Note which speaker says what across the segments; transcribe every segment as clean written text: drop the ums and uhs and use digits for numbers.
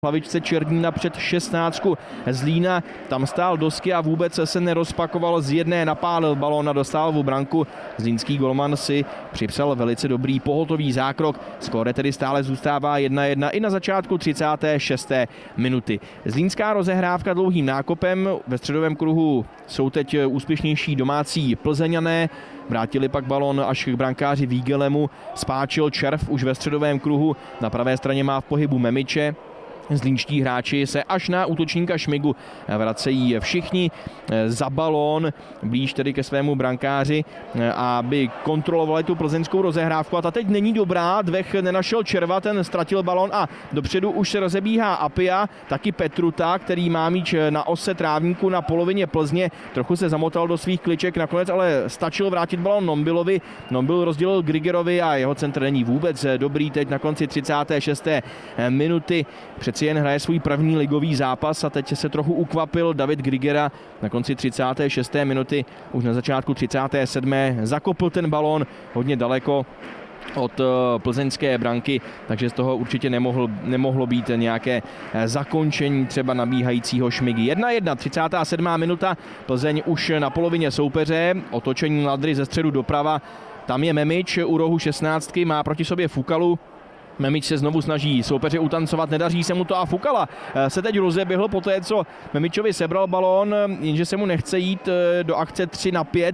Speaker 1: hlavičce Černína před 16 Zlína, tam stál Dosky a vůbec se nerozpakoval, z jedné napálil balón a dostal v branku. Zlínský golman si připsal velice dobrý pohotový zákrok, skóre tedy stále zůstává 1-1 i na začátku 36. minuty. Zlínská rozehrávka dlouhým nákopem, ve středovém kruhu jsou teď úspěšnější domácí Plzeňané, vrátili pak balón až k brankáři Vígelemu, spáčil Červ už ve středovém kruhu, na pravé straně má v pohybu Memiče. Zlínští hráči se až na útočníka Šmigu vracejí všichni za balón, blíž tedy ke svému brankáři, aby kontrolovali tu plzeňskou rozehrávku. A ta teď není dobrá, Dvech nenašel Červa, ten ztratil balón a dopředu už se rozebíhá Apia, taky Petruta, který má míč na ose trávníku na polovině Plzně. Trochu se zamotal do svých kliček, nakonec ale stačil vrátit balón Nombilovi. Nombil rozdělil Grigerovi a jeho centr není vůbec dobrý teď na konci 36. minuty. Přeci jen hraje svůj první ligový zápas a teď se trochu ukvapil David Grigera na konci 36. minuty. Už na začátku 37. zakopl ten balón hodně daleko od plzeňské branky, takže z toho určitě nemohlo být nějaké zakončení třeba nabíhajícího Šmigy. 1-1, 37. minuta, Plzeň už na polovině soupeře, otočení Ladry ze středu doprava, tam je Memič u rohu 16, má proti sobě Fukalu. Memič se znovu snaží soupeře utancovat, nedaří se mu to a Fukala se teď rozeběhl po té, co Memičovi sebral balón, jenže se mu nechce jít do akce 3-5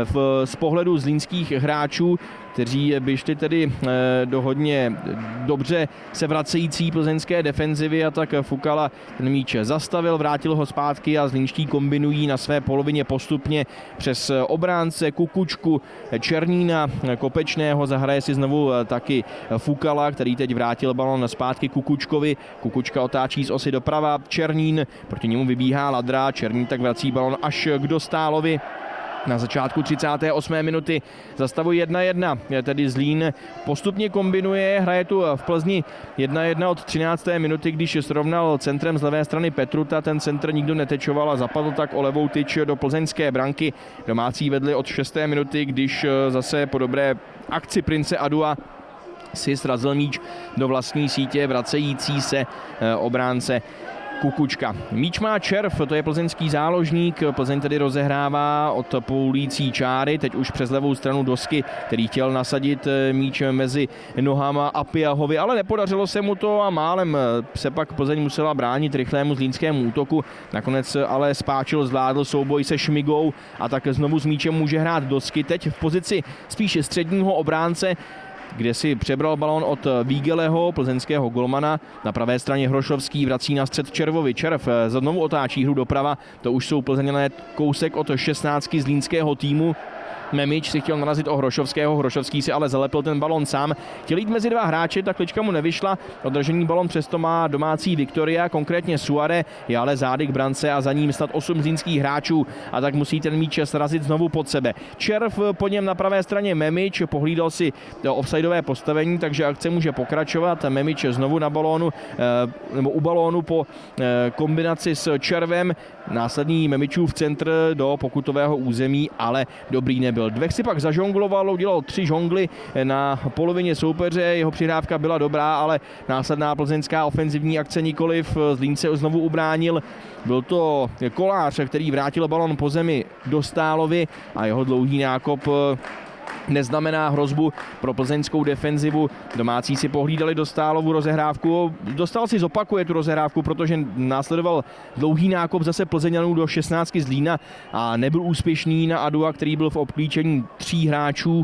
Speaker 1: z pohledu zlínských hráčů, kteří by šli tedy do hodně dobře se vracející plzeňské defenzivy, a tak Fukala ten míč zastavil, vrátil ho zpátky a zlínští kombinují na své polovině postupně přes obránce Kukučku, Černína, Kopečného, zahraje si znovu taky Fukala, který teď vrátil balón zpátky Kukučkovi, Kukučka otáčí z osy doprava, Černín, proti němu vybíhá Ladra, Černín tak vrací balón až k Dostálovi. Na začátku 38. minuty zastavu 1-1, tedy Zlín postupně kombinuje, hraje tu v Plzni 1-1 od 13. minuty, když srovnal centrem z levé strany Petruta, ten centr nikdo netečoval a zapadl tak o levou tyč do plzeňské branky. Domácí vedli od 6. minuty, když zase po dobré akci Prince Adua si srazil míč do vlastní sítě vracející se obránce Kukučka. Míč má Červ, to je plzeňský záložník, Plzeň tedy rozehrává od poulící čáry, teď už přes levou stranu Dosky, který chtěl nasadit míč mezi nohama Apiahovi, ale nepodařilo se mu to a málem se pak Plzeň musela bránit rychlému zlínskému útoku, nakonec ale spáčil, zvládl souboj se Šmigou a tak znovu s míčem může hrát Dosky, teď v pozici spíše středního obránce, kde si přebral balón od Vígeleho, plzeňského golmana. Na pravé straně Hrošovský vrací na střed Červovi. Červ znovu otáčí hru doprava, to už jsou Plzeňané kousek od 16 zlínského týmu. Memič si chtěl narazit o Hrošovského, Hrošovský si ale zalepil ten balon sám. Chtěl jít mezi dva hráče, ta klička mu nevyšla. Održený balon přesto má domácí Viktoria, konkrétně Suare, je ale zády k brance a za ním snad 8 zlínských hráčů a tak musí ten míč srazit znovu pod sebe. Červ, po něm na pravé straně Memič, pohlídal si offsideové postavení, takže akce může pokračovat. Memič znovu na balónu, nebo u balónu po kombinaci s Červem. Následný Memičův centr do pokutového území, ale dobrý nebyl. Dvech si pak zažongloval, udělal 3 žongly na polovině soupeře, jeho přihrávka byla dobrá, ale následná plzeňská ofenzivní akce nikoliv, Zlín se znovu ubránil. Byl to Kolář, který vrátil balon po zemi Dostálovi a jeho dlouhý nákop neznamená hrozbu pro plzeňskou defenzivu. Domácí si pohlídali Dostálovu rozehrávku. Dostal si zopakuje tu rozehrávku, protože následoval dlouhý nákop zase Plzeňanů do 16 Zlína a nebyl úspěšný na Adua, který byl v obklíčení 3 hráčů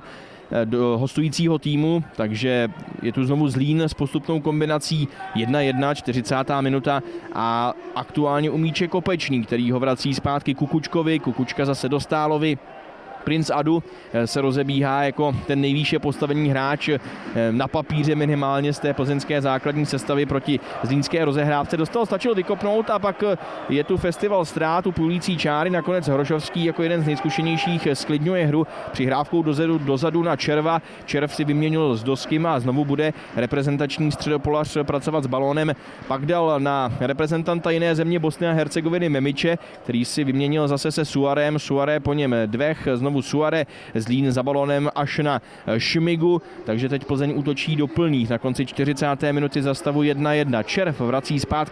Speaker 1: do hostujícího týmu, takže je tu znovu Zlín s postupnou kombinací 1-1, 40. minuta a aktuálně u míče Kopečný, který ho vrací zpátky Kukučkovi, Kukučka zase Dostálovi. Prince Adu se rozebíhá jako ten nejvýše postavený hráč na papíře minimálně z té plzeňské základní sestavy proti zlínské rozehrávce. Stačil vykopnout a pak je tu festival ztrát u půlící čáry. Nakonec Hrošovský jako jeden z nejzkušenějších sklidňuje hru přihrávkou dozadu na Červa. Červ si vyměnil s Doskym a znovu bude reprezentační středopolař pracovat s balónem. Pak dal na reprezentanta jiné země Bosny a Hercegoviny Memiče, který si vyměnil zase se Suarem. Suare po něm Dvech, znovu znovu Suare, Zlín za balónem až na Šmigu, takže teď Plzeň útočí do plných. Na konci 40. minuty za stavu 1-1. Červ vrací zpátky